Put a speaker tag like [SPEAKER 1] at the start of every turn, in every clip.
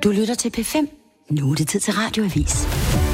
[SPEAKER 1] Du lytter til P5. Nu er det tid til radioavis.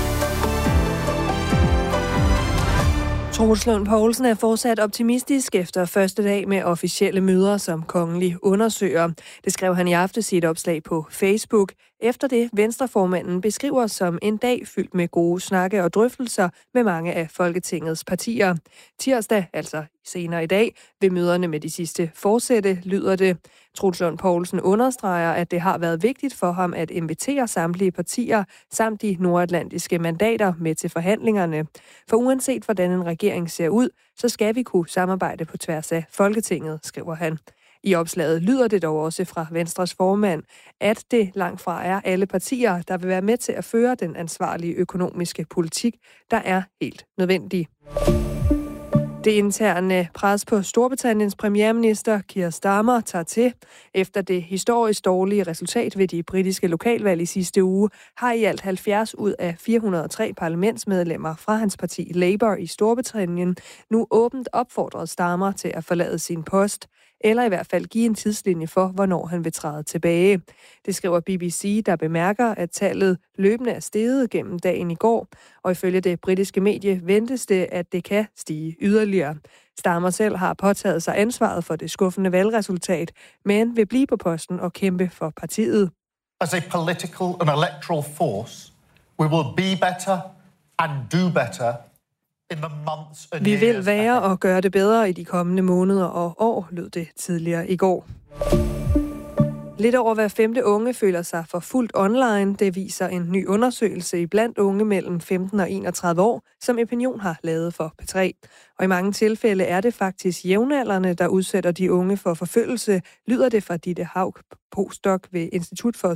[SPEAKER 2] Troels Lund Poulsen er fortsat optimistisk efter første dag med officielle møder som kongelig undersøger. Det skrev han i aftes i et opslag på Facebook. Efter det Venstreformanden beskriver som en dag fyldt med gode snakke og drøftelser med mange af Folketingets partier. Tirsdag, altså senere i dag, vil møderne med de sidste fortsætte, lyder det. Troels Lund Poulsen understreger, at det har været vigtigt for ham at invitere samtlige partier samt de nordatlantiske mandater med til forhandlingerne. For uanset hvordan en regering ser ud, så skal vi kunne samarbejde på tværs af Folketinget, skriver han. I opslaget lyder det dog også fra Venstres formand, at det langt fra er alle partier, der vil være med til at føre den ansvarlige økonomiske politik, der er helt nødvendig. Det interne pres på Storbritanniens premierminister Keir Starmer tager til. Efter det historisk dårlige resultat ved de britiske lokalvalg i sidste uge, har i alt 70 ud af 403 parlamentsmedlemmer fra hans parti Labour i Storbritannien nu åbent opfordret Starmer til at forlade sin post, eller i hvert fald give en tidslinje for, hvornår han vil træde tilbage. Det skriver BBC, der bemærker, at tallet løbende er steget gennem dagen i går, og ifølge det britiske medie ventes det, at det kan stige yderligere. Starmer selv har påtaget sig ansvaret for det skuffende valgresultat, men vil blive på posten og kæmpe for partiet.
[SPEAKER 3] As a political and electoral force, we will be better and do better.
[SPEAKER 2] Vi vil være og gøre det bedre i de kommende måneder og år, lød det tidligere i går. Lidt over hver 5. unge føler sig forfulgt online. Det viser en ny undersøgelse i blandt unge mellem 15 og 31 år, som Opinion har lavet for P3. Og i mange tilfælde er det faktisk jævnaldrende, der udsætter de unge for forfølgelse, lyder det fra Ditte Haug, postdoc ved Institut for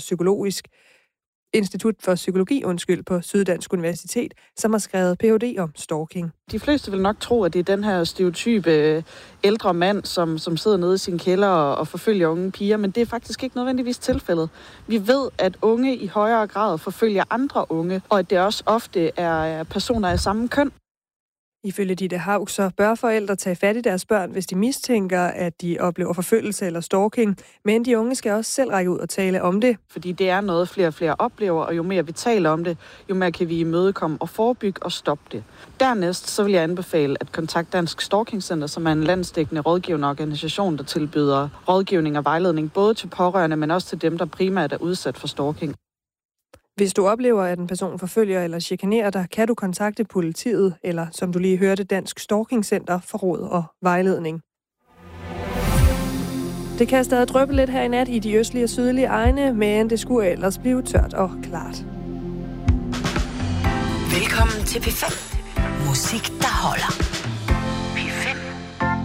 [SPEAKER 2] Psykologi på Syddansk Universitet, som har skrevet Ph.D. om stalking.
[SPEAKER 4] De fleste vil nok tro, at det er den her stereotype ældre mand, som sidder nede i sin kælder og forfølger unge piger, men det er faktisk ikke nødvendigvis tilfældet. Vi ved, at unge i højere grad forfølger andre unge, og at det også ofte er personer af samme køn.
[SPEAKER 2] Ifølge Ditte Haug, så bør forældre tage fat i deres børn, hvis de mistænker, at de oplever forfølgelse eller stalking. Men de unge skal også selv række ud og tale om det.
[SPEAKER 4] Fordi det er noget, flere og flere oplever, og jo mere vi taler om det, jo mere kan vi imødekomme og forebygge og stoppe det. Dernæst så vil jeg anbefale at kontakte Dansk Stalking Center, som er en landsdækkende rådgivende organisation, der tilbyder rådgivning og vejledning både til pårørende, men også til dem, der primært er udsat for stalking.
[SPEAKER 2] Hvis du oplever, at en person forfølger eller chikanerer dig, kan du kontakte politiet, eller som du lige hørte, Dansk Stalking Center for råd og vejledning. Det kan stadig dryppe lidt her i nat i de østlige og sydlige egne, men det skulle ellers blive tørt og klart.
[SPEAKER 1] Velkommen til P5. Musik, der holder.